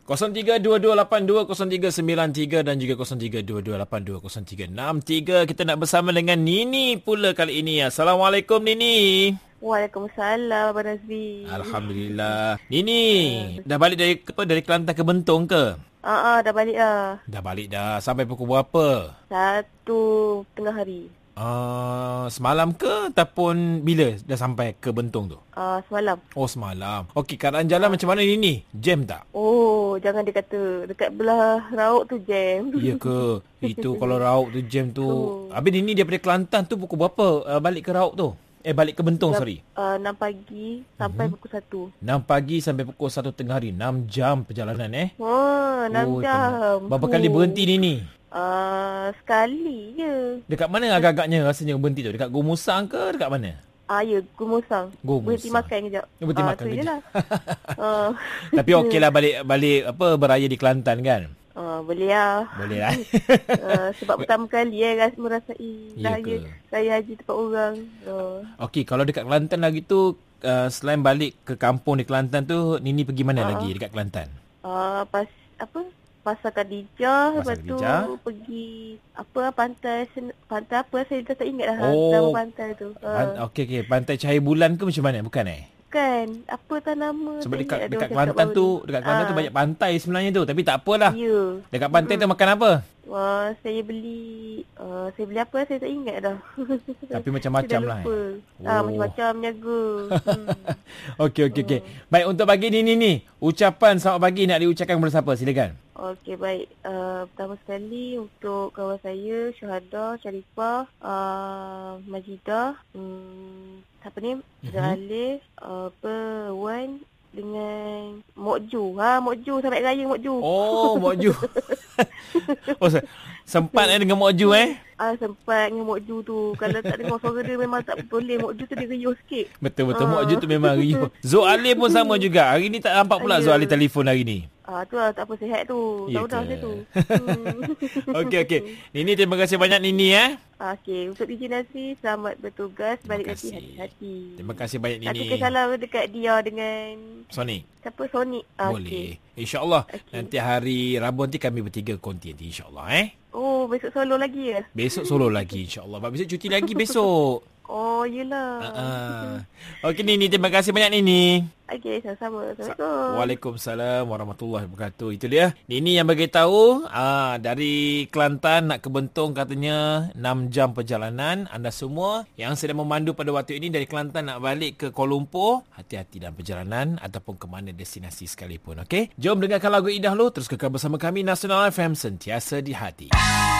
0322820393 dan juga 0322820363. Kita nak bersama dengan Nini pula kali ini. Assalamualaikum Nini. Waalaikumsalam Abang Nazri. Alhamdulillah. Nini, dah balik dari Kelantan ke Bentong ke? Dah balik dah. Dah balik dah. Sampai pukul berapa? 1:30 hari. Semalam ke ataupun bila dah sampai ke Bentong tu? Semalam. Oh, semalam. Okey, keadaan jalan macam mana Nini? Jam tak? Oh, jangan dia kata dekat belah Rauk tu jam. Ya ke? Itu kalau Rauk tu jam tu. Habis Nini daripada Kelantan tu pukul berapa balik ke Rauk tu? Balik ke Bentong, sorry. 6 pagi sampai pukul 1. 6 pagi sampai pukul 1 tengah hari. 6 jam perjalanan 6 jam. Berapa kali berhenti Nini? Sekali je. Dekat mana agak-agaknya rasanya berhenti tu? Dekat Gomusang ke dekat mana? Ya, Gomusang. Berhenti makan kejap. Berhenti makan kejap. Lah. Tapi okeylah balik beraya di Kelantan kan? Boleh lah. Boleh lah. Sebab pertama kali merasai raya haji tempat orang. Okey, kalau dekat Kelantan lagi tu, selain balik ke kampung di Kelantan tu, Nini pergi mana lagi dekat Kelantan? Pasar Khadijah. Pasar Lepas tu Khadijah. pergi pantai apa saya dah tak ingat dah nama pantai tu. Okey. Pantai Cahaya Bulan ke macam mana? Bukan Bukan. Apa tak nama? Sebab dekat Kelantan tu, banyak pantai sebenarnya tu. Tapi tak apalah. Ya. Dekat pantai tu makan apa? Saya beli apa saya tak ingat dah. Tapi macam-macam lah. Macam-macam niaga. Okey. Baik, untuk pagi ni, ucapan selamat pagi nak diucapkan kepada siapa? Silakan. Okey, baik. Pertama sekali untuk kawan saya, Syuhada, Sharifah, Majidah, siapa ni? Alif, Wan dengan Mokju. Mokju sampai raya Mokju. Oh, Mokju. Sempat dengan Mokju sempat dengan Mokju tu. Kalau tak dengar suara dia memang tak boleh. Mokju tu dia riuh sikit. Betul. Mokju tu memang riuh. Zoalif pun sama juga. Hari ni tak nampak pula Zoalif telefon hari ni. Tu lah, tak apa, sihat tu. Dah saya tu. Okey. Nini, terima kasih banyak Nini Okey, untuk DJ Nazri, selamat bertugas. Balik nanti hati-hati. Terima kasih banyak Nini. Aku salam dekat dia dengan Sonic. Siapa? Sonic. Boleh. InsyaAllah. Nanti hari Rabu nanti kami bertiga konti nanti insyaAllah Oh, besok solo lagi ya? Besok solo lagi insyaAllah. Besok cuti lagi besok. Oh, yelah. Okey Nini, terima kasih banyak Nini. Okey, sama-sama. Assalamualaikum. Waalaikumsalam warahmatullahi wabarakatuh. Itu dia Nini yang beritahu dari Kelantan nak ke Bentong katanya 6 jam perjalanan. Anda semua yang sedang memandu pada waktu ini dari Kelantan nak balik ke Kuala Lumpur, hati-hati dalam perjalanan ataupun ke mana destinasi sekalipun. Okey, jom dengarkan lagu Idah dulu. Terus kekal bersama kami Nasional FM, sentiasa di hati.